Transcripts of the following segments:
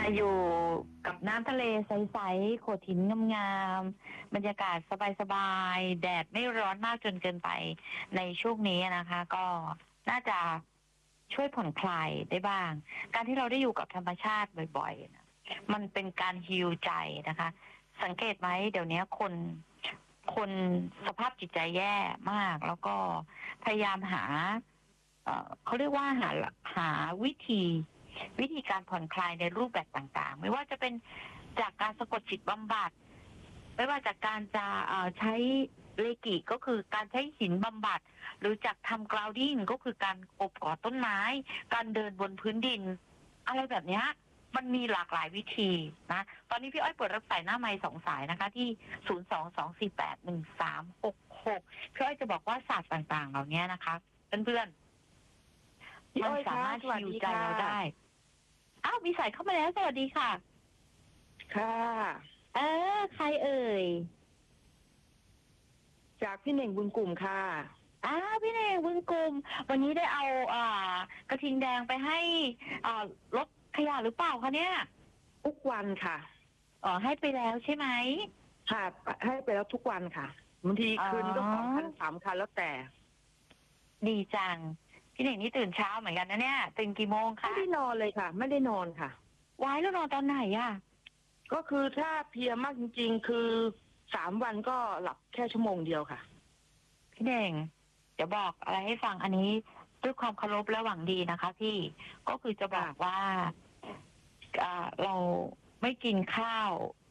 อยู่กับน้ำทะเลใสๆโขดหินงามๆบรรยากาศสบายๆแดดไม่ร้อนมากจนเกินไปในช่วงนี้นะคะ ก็น่าจะช่วยผ่อนคลายได้บ้าง การที่เราได้อยู่กับธรรมชาติบ่อยๆนะมันเป็นการฮีลใจนะคะ สังเกตไหมเดี๋ยวนี้คนสภาพจิตใจแย่มาก แล้วก็พยายามหาเขาเรียกว่าหาวิธีการผ่อนคลายในรูปแบบต่างๆไม่ว่าจะเป็นจากการสะกดจิตบำบัดไม่ว่าจากการจะใช้เรกิก็คือการใช้หินบำบัดหรือจากทำกราวดิ้งก็คือการโอบกอดต้นไม้การเดินบนพื้นดินอะไรแบบนี้มันมีหลากหลายวิธีนะตอนนี้พี่อ้อยเปิดรับสายหน้าไมค์2 สายนะคะที่022481366พี่อ้อยจะบอกว่าศาสตร์ต่างๆเหล่านี้นะคะเพื่อนๆมันสามารถฮิวใจเราได้อ้าวมีสายเข้ามาแล้วสวัสดีค่ะค่ะใครเอ่ยจากพี่เน่งบุญกลุ่มค่ะพี่เน่งบุญกลุ่มวันนี้ได้เอากระทิงแดงไปให้รถขยะหรือเปล่าคะเนี่ยทุกวันค่ะให้ไปแล้วใช่ไหมค่ะให้ไปแล้วทุกวันค่ะบางทีคืนก็2 คัน 3 คันแล้วแต่ดีจังพี่เน่งนี่ตื่นเช้าเหมือนกันนะเนี่ยตื่นกี่โมงคะไม่ได้นอนเลยค่ะไม่ได้นอนค่ะวายแล้วนอนตอนไหนอ่ะก็คือถ้าเพลียมากจริงๆคือ3 วันก็หลับแค่ชั่วโมงเดียวค่ะพี่เน่งจะบอกอะไรให้ฟังอันนี้ด้วยความเคารพและหวังดีนะคะพี่ก็คือจะบอกว่าเราไม่กินข้าว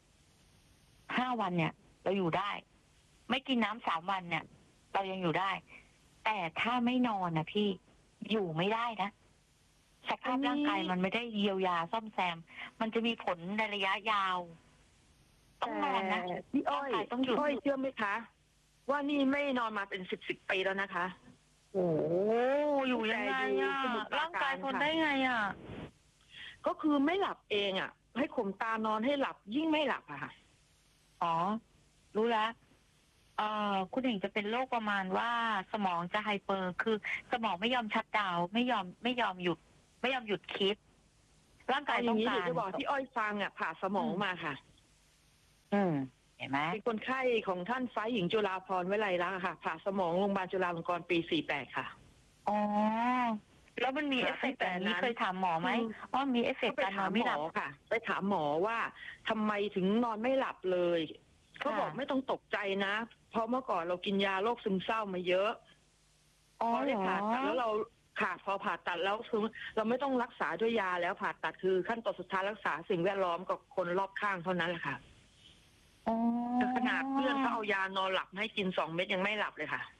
5 วันเนี่ยเราอยู่ได้ไม่กินน้ำ3 วันเนี่ยเรายังอยู่ได้แต่ถ้าไม่นอนนะพี่อยู่ไม่ได้นะสภาพร่างกายมันไม่ได้เยียวยาซ่อมแซมมันจะมีผลในระยะยาวต้องนอนนะพี่อ้อยต้องหยุดพี่อ้อยเชื่อไหมคะว่านี่ไม่นอนมาเป็น10 ปีแล้วนะคะโอ้อยู่ยังไงอ่ะร่างกายทนได้ไงอ่ะก็คือไม่หลับเองอ่ะให้ข่มตานอนให้หลับยิ่งไม่หลับอะค่ะรู้แล้วคุณเองจะเป็นโรคประมาณว่าสมองจะไฮเปอร์คือสมองไม่ยอมชัตดาวน์ไม่ยอมหยุดคิดร่างกายต้องการจะบอกที่อ้อยฟังอ่ะผ่าสมองมาค่ะเห็นไหมเป็นคนไข้ของท่านฟ้าหญิงจุฬาภรณ์วิไลลักษณ์ค่ะผ่าสมองโรงพยาบาลจุฬาลงกรณ์ปี48ค่ะแล้วมันมีเอฟเฟกต์แบบนี้เคยถามหมอไหมว่ามีเอฟเฟกต์การนอนไม่หลับค่ะไปถามหมอว่าทำไมถึงนอนไม่หลับเลยเขาบอกไม่ต้องตกใจนะเพราะเมื่อก่อนเรากินยาโรคซึมเศร้ามาเยอะพอได้ผ่าตัดแล้วเราค่ะพอผ่าตัดแล้วคือเราไม่ต้องรักษาด้วยยาแล้วผ่าตัดคือขั้นตอนสุดท้ายรักษาสิ่งแวดล้อมกับคนรอบข้างเท่านั้นแหละค่ะขนาดเพื่อนเขาเอายานอนหลับให้กิน2 เม็ดยังไม่หลับเลยค่ะ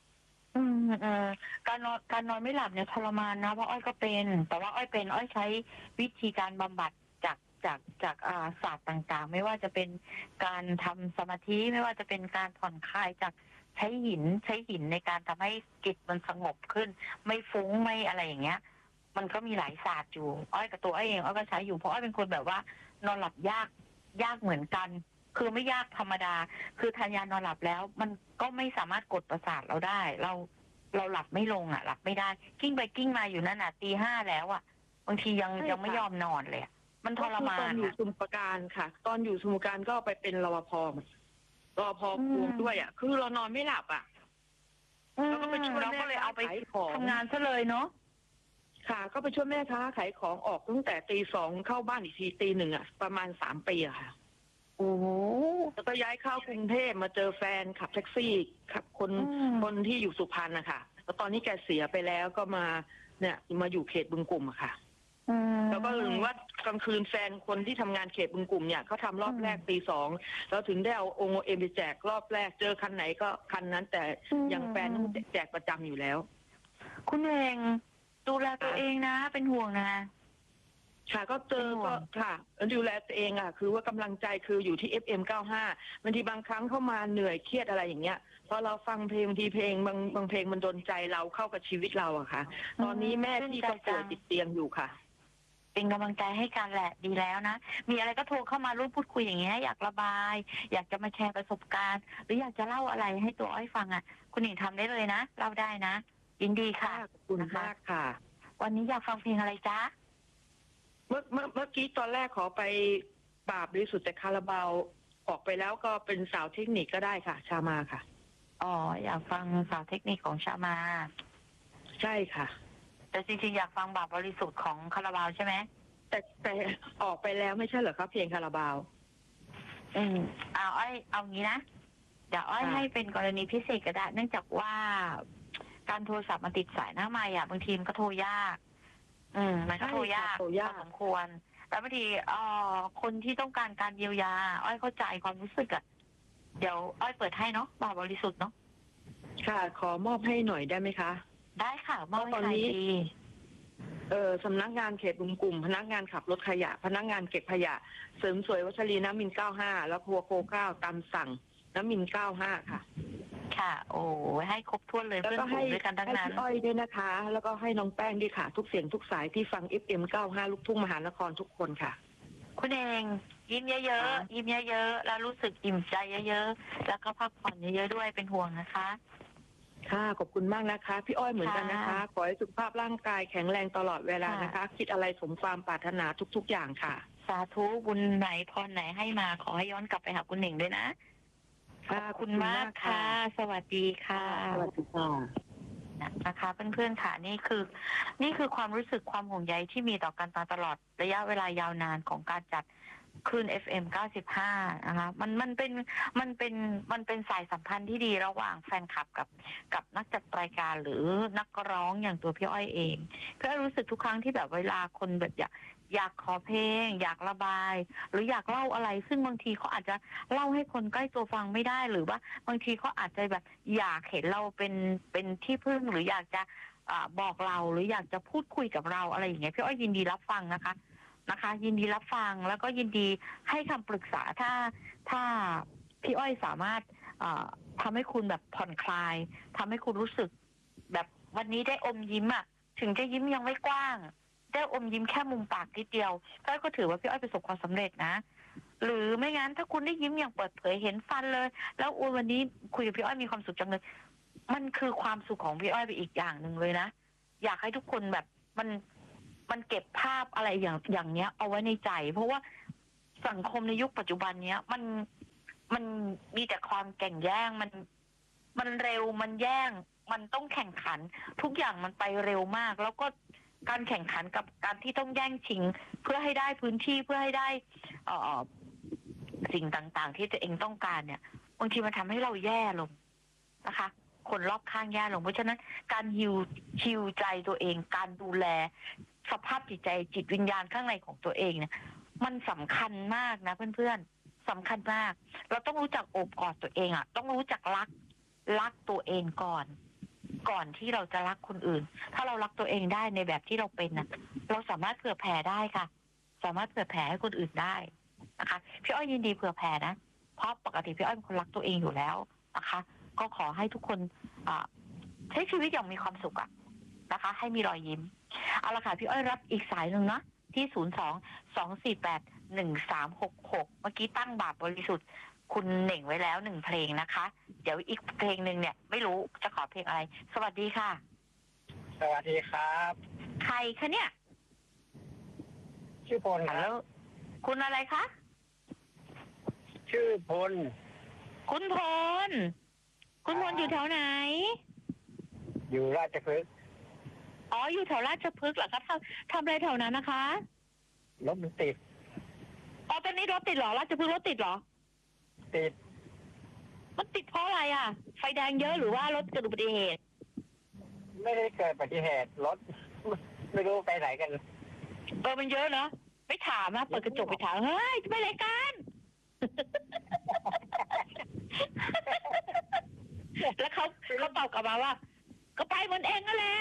การนอนไม่หลับเนี่ยทรมานนะเพราะอ้อยก็เป็นแต่ว่าอ้อยใช้วิธีการบำบัดจากศาสตร์ต่างๆไม่ว่าจะเป็นการทำสมาธิไม่ว่าจะเป็นการผ่อนคลายจากใช้หินในการทำให้จิตมันสงบขึ้นไม่ฟุ้งไม่อะไรอย่างเงี้ยมันก็มีหลายศาสตร์อยู่อ้อยกับตัวอ้อยเองอ้อยก็ใช้อยู่เพราะอ้อยเป็นคนแบบว่านอนหลับยากเหมือนกันคือไม่ยากธรรมดาคือทานยานอนหลับแล้วมันก็ไม่สามารถกดประสาทเราได้เราหลับไม่ลงหลับไม่ได้กิ้งไปกิ้งมาอยู่นั่นตี 5แล้วบางทียังไม่ยอมนอนเลยมันทรมานตอนอยู่สมุทรปราการค่ะตอนอยู่สมุทรปราการก็ไปเป็นรปภควงด้วยคือเรานอนไม่หลับแล้วก็ไปช่วยแม่เลยเอาไปทำงานซะเลยเนาะค่ะก็ไปช่วยแม่ค้าขายของออกตั้งแต่ตี 2เข้าบ้านอีกทีตี 1ประมาณ3 ปีค่ะโอ้แล้วก็ย้ายเข้ากรุงเทพมาเจอแฟนขับแท็กซี่ขับคนที่อยู่สุพรรณนะคะแล้วตอนนี้แกเสียไปแล้วก็มาอยู่เขตบึงกลุ่มค่ะแล้วก็ลืมว่ากลางคืนแฟนคนที่ทำงานเขตบึงกลุ่มเนี่ยเขาทำรอบแรกตี 2แล้วถึงได้เอาองค์เอ็มไปแจกรอบแรกเจอคันไหนก็คันนั้นแต่อย่างแฟนต้องแจกประจำอยู่แล้วคุณเองดูแลตัวเองนะเป็นห่วงนะค่ะก็เจอก็ค่ะดูแลตัวเองคือว่ากำลังใจคืออยู่ที่ FM95 บางทีบางครั้งเข้ามาเหนื่อยเครียดอะไรอย่างเงี้ยพอเราฟังเพลงบางทีเพลงบางเพลงมันโดนใจเราเข้ากับชีวิตเราค่ะตอนนี้แม่ที่ก็ป่วยติดเตียงอยู่ค่ะเป็นกำลังใจให้กันแหละดีแล้วนะมีอะไรก็โทรเข้ามาร่วมพูดคุยอย่างเงี้ยอยากระบายอยากจะมาแชร์ประสบการณ์หรืออยากจะเล่าอะไรให้ตัวอ้อยฟังคุณหญิงทำได้เลยนะเล่าได้นะยินดีค่ะขอบคุณมากค่ะวันนี้อยากฟังเพลงอะไรจ๊ะเมื่อกี้ตอนแรกขอไปบาปบริสุทธิ์แต่คาราบาวออกไปแล้วก็เป็นสาวเทคนิคก็ได้ค่ะ ชามาค่ะอ๋ออยากฟังสาวเทคนิคของชามาใช่ค่ะแต่จริงๆอยากฟังบาปบริสุทธิ์ของคาราบาวใช่ไหมแต่ออกไปแล้วไม่ใช่เหรอคะเพลงคาราบาวเอางี้นะเดี๋ยวอ้อยค่ะให้เป็นกรณีพิเศษก็ได้เนื่องจากว่าการโทรศัพท์มาติดสายหน้าไมค์บางทีมันก็โทรยาก มันก็โทรยากโทรพยาอก สมควรแล้วบางทีคนที่ต้องการการเยียวยา อ้อยเข้าใจความรู้สึกเดี๋ยวอ้อยเปิดให้เนาะบาปบริสุทธิ์เนาะค่ะ ขอมอบให้หน่อยได้ไหมคะได้ค่ะมอบให้ตอนใครนี้ดีสำนักงานเขตบึงกลุ่มพนักงานขับรถขยะ พนักงานเก็บขยะ เสริมสวยวัชรีน้ำมิน95แล้วครัวโค9ตามสั่งน้ำมิน95ค่ะค่ะ โอ้ให้ครบถ้วนเลยแล้วเพื่อนก็ฝูให้งด้วยกันทั้งนั้นพี่อ้อยด้วยนะคะ แล้วก็ให้น้องแป้งด้วยค่ะ ทุกเสียงทุกสายที่ฟัง FM 95ลูกทุ่งมหานครทุกคนค่ะคุณเองยิ้มเยอะค่ะๆยิ้มเยอะๆแล้วรู้สึกอิ่มใจเยอะๆแล้วก็พักผ่อนเยอะๆด้วยเป็นห่วงนะคะค่ะขอบคุณมากนะคะ พี่อ้อยเหมือนกันนะคะค่ะขอให้สุขภาพร่างกายแข็งแรงตลอดเวลานะคะ คิดอะไรสมความปรารถนาทุกๆอย่างค่ะสาธุบุญไหนพรไหนให้มาขอให้ย้อนกลับไปหาคุณหนิงด้วยนะขอบคุณมากค่ะ สวัสดีค่ะสวัสดีค่ะนะคะเพื่อนๆค่ะนี่คือความรู้สึกความห่วงใยที่มีต่อกันมาตลอดระยะเวลายาวนานของการจัดคลื่น FM 95นะคะมันเป็นสายสัมพันธ์ที่ดีระหว่างแฟนคลับกับนักจัดรายการหรือนักร้องอย่างตัวพี่อ้อยเองก็รู้สึกทุกครั้งที่แบบเวลาคนแบบอยากขอเพลงอยากระบายหรืออยากเล่าอะไรซึ่งบางทีเขาอาจจะเล่าให้คนใกล้ตัวฟังไม่ได้หรือว่าบางทีเขาอาจจะแบบอยากเห็นเราเป็นที่พึ่งหรืออยากจะบอกเราหรืออยากจะพูดคุยกับเราอะไรอย่างเงี้ยพี่อ้อยยินดีรับฟังนะคะ ยินดีรับฟังแล้วก็ยินดีให้คำปรึกษาถ้าพี่อ้อยสามารถทำให้คุณแบบผ่อนคลายทำให้คุณรู้สึกแบบวันนี้ได้อมยิ้มถึงจะยิ้มยังไม่กว้างได้อมยิ้มแค่มุมปากนิดเดียวก็ถือว่าพี่อ้อยประสบความสำเร็จนะหรือไม่งั้นถ้าคุณได้ยิ้มอย่างเปิดเผยเห็นฟันเลยแล้ววันนี้คุยกับพี่อ้อยมีความสุขจังเลยมันคือความสุขของพี่อ้อยไปอีกอย่างหนึ่งเลยนะอยากให้ทุกคนแบบมันเก็บภาพอะไรอย่างเนี้ยเอาไว้ในใจเพราะว่าสังคมในยุคปัจจุบันเนี้ยมันมีแต่ความแข่งแย่งมันเร็วมันแย่งมันต้องแข่งขันทุกอย่างมันไปเร็วมากแล้วก็การแข่งขันกับการที่ต้องแย่งชิงเพื่อให้ได้พื้นที่เพื่อให้ได้สิ่งต่างๆที่ตัวเองต้องการเนี่ยบางทีมันทำให้เราแย่ลงนะคะคนรอบข้างแย่ลงเพราะฉะนั้นการฮิวใจตัวเองการดูแลสภาพจิตใจจิตวิญญาณข้างในของตัวเองเนี่ยมันสำคัญมากนะเพื่อนๆสำคัญมากเราต้องรู้จักโอบกอดตัวเองต้องรู้จักรักตัวเองก่อนที่เราจะรักคนอื่นถ้าเรารักตัวเองได้ในแบบที่เราเป็นเราสามารถเผื่อแผ่ได้ค่ะสามารถเผื่อแผ่ให้คนอื่นได้นะคะพี่อ้อยยินดีเผื่อแผ่นะเพราะปกติพี่อ้อยเป็นคนรักตัวเองอยู่แล้วนะคะก็ขอให้ทุกคนใช้ชีวิตอย่างมีความสุขนะคะให้มีรอยยิ้มเอาละค่ะพี่อ้อยรับอีกสายหนึ่งนะที่02-248-1366เมื่อกี้ตั้งบาปบริสุทธิ์คุณเหน่งไว้แล้ว1เพลงนะคะเดี๋ยวอีกเพลงหนึ่งเนี่ยไม่รู้จะขอเพลงอะไรสวัสดีค่ะสวัสดีครับใครคะเนี่ยชื่อพลคฮัลรัโหลบคุณอะไรคะชื่อพลคุณพลอยู่แถวไหนอยู่ราชพฤกษ์อ๋ออยู่แถวราชพฤกษ์เหรอคะทำอะไรแถวนั้นนะคะรถมันติดอ๋อตอนนี้รถติดเหรอราชพฤกษ์รถติดเหรอติดมันติดเพราะอะไรไฟแดงเยอะหรือว่ารถเกิดอุบัติเหตุไม่ได้เกิดอุบัติเหตุรถ ไม่รู้ไปไหนกันมันเยอะเนาะไม่ถามเปิดกระจกไปถามเฮ้ยจะไปไหนกัน แล้วเขาตอบกลับมาว่า ก็ไปเหมือนเองนั่นแหละ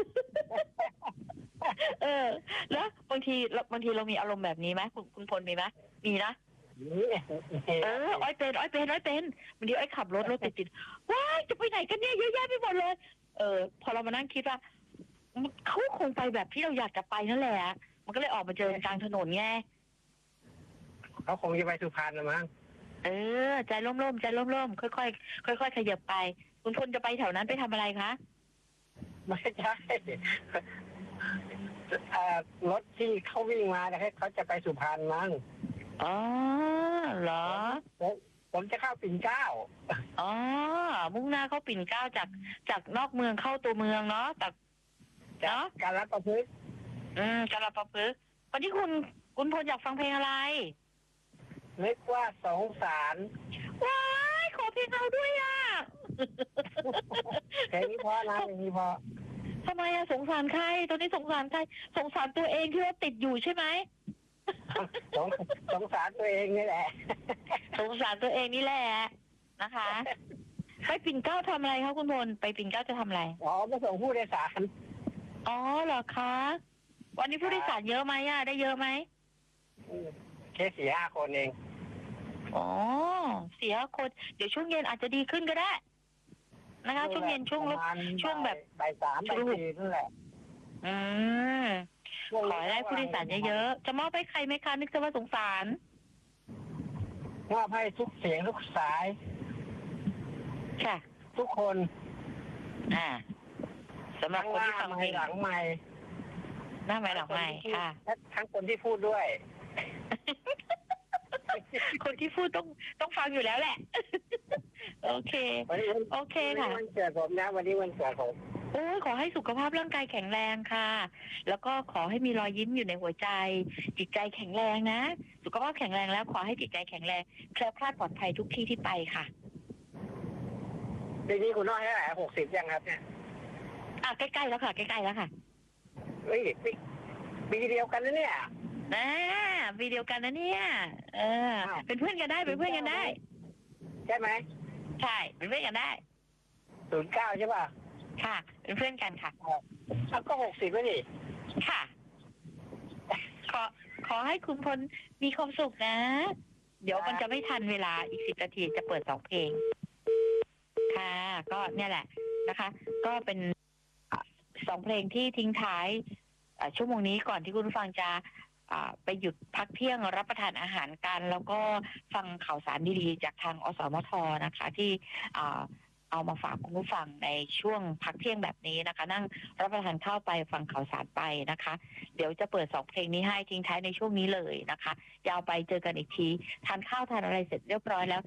แล้วบางทีเรามีอารมณ์แบบนี้ไหมคุณพลมีไหมมีนะอ้อยเป็นบางทีอ้อยขับรถติดว้ายจะไปไหนกันเนี่ยเยอะแยะไปหมดเลยพอเรามานั่งคิดว่าเขาคงไปแบบที่เราอยากจะไปนั่นแหละมันก็เลยออกมาเจอกลางถนนไงเขาคงจะไปสุพรรณละมั้งใจร่มๆใจร่มๆค่อยๆขยับไปคุณพลจะไปแถวนั้นไปทำอะไรคะไม่ใช่ ไปรถที่เขาวิ่งมาเนี่ยเขาจะไปสุพรรณมั้งอ๋อเหรอผมจะเข้าปิ่นเกล้าอ๋อมุ่งหน้าเข้าปิ่นเกล้าจากนอกเมืองเข้าตัวเมืองเนาะแต่จากเนาะการรับประพฤติกาลปะพฤกษ์วันนี้คุณพลอยากฟังเพลงอะไรนึกว่าสงสารว้ายขอเพลงเราด้วยอ่ะเพลงนี้เพอนะเพลงนี้เพอทำไมอะสงสารใครตอนนี้สงสารใครสงสารตัวเองที่ว่าติดอยู่ใช่ไหมสงสงสารตัวเองนี่แหละสงสารตัวเองนี่แหละนะคะ ไปปิ่นเกล้าทำอะไรคะคุณพลไปปิ่นเกล้าจะทำอะไรอ๋อมาส่งผู้โดยสารอ๋อเหรอคะวันนี้ผู้โดยสารเยอะไหมอะได้เยอะไหมแค่4-5 คนเองอ๋อเสียคนเดี๋ยวช่วงเย็นอาจจะดีขึ้นก็ได้นะคะ ช่วงเย็นช่วงประมาณช่วงแบบบ่าย3บ่าย4นั่นแหละอืมขอให้ได้ผู้โดยสารเยอะๆจะมอบให้ใครไหมคะนึกซะว่าสงสารมอบให้ทุกเสียงทุกสายค่ะทุกคนสำหรับทั้งคนหน้าที่ฟังเพไม่ลงหลังไม่หน้าไม้หลังไม้ค่ะทั้งคนที่พูดด้วยคนที่พูดต้องฟังอยู่แล้วแหละ โอเค โอเคค่ะวันเกิดผมนะวันนี้วันเกิดผมโอ้ยขอให้สุขภาพร่างกายแข็งแรงค่ะ แล้วก็ขอให้มีรอยยิ้มอยู่ในหัวใจ จิตใจแข็งแรงนะ สุขภาพแข็งแรงแล้วขอให้จิตใจแข็งแรงแคล้วคลาดปลอดภัยทุกที่ที่ไปค่ะปีนี้คุณน้อยเท่าไหร่60ยังครับเนี่ยใกล้ๆแล้วค่ะใกล้ๆแล้วค่ะเฮ้ยปีเดียวกันนะเนี่ยวีเดียวกันนะเนี่ยอ้าวเป็นเพื่อนกันได้เป็นเพื่อนกันได้ใช่ไหมใช่เป็นเพื่อนกันได้ 09ใช่ป่ะค่ะ เป็นเพื่อนกันค่ะเอาก็60แล้วนี่ค่ะ ขอให้คุณพลมีความสุขนะ เดี๋ยวมันจะไม่ทันเวลาอีก10 นาทีจะเปิด2 เพลง ค่ะ ก็เนี่ยแหละนะคะ ก็เป็น2 เพลงที่ทิ้งท้ายชั่วโมงนี้ก่อนที่คุณผู้ฟังจะไปหยุดพักเที่ยงรับประทานอาหารกัน แล้วก็ฟังข่าวสารดีๆจากทางอสมทนะคะ ที่เอามาฝากคุณผู้ฟังในช่วงพักเที่ยงแบบนี้นะคะ นั่งรับประทานข้าวไปฟังข่าวสารไปนะคะ เดี๋ยวจะเปิด2 เพลงนี้ให้ทิ้งท้ายในช่วงนี้เลยนะคะยาวไปเจอกันอีกทีทานข้าวทานอะไรเสร็จเรียบร้อยแล้ว